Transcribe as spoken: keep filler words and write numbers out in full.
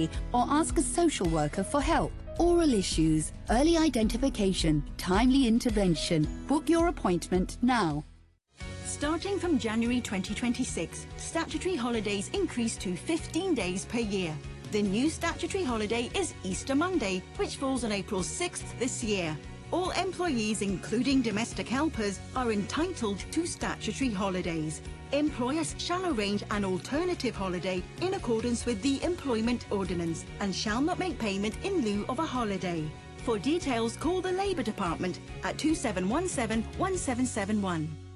emergency or ask a social worker for help. Oral issues, early identification, timely intervention. Book your appointment now. Starting from January twenty twenty-six, statutory holidays increase to fifteen days per year. The new statutory holiday is Easter Monday, which falls on April sixth this year. All employees, including domestic helpers, are entitled to statutory holidays. Employers shall arrange an alternative holiday in accordance with the Employment Ordinance and shall not make payment in lieu of a holiday. For details, call the Labour Department at two seven one seven, one seven seven one.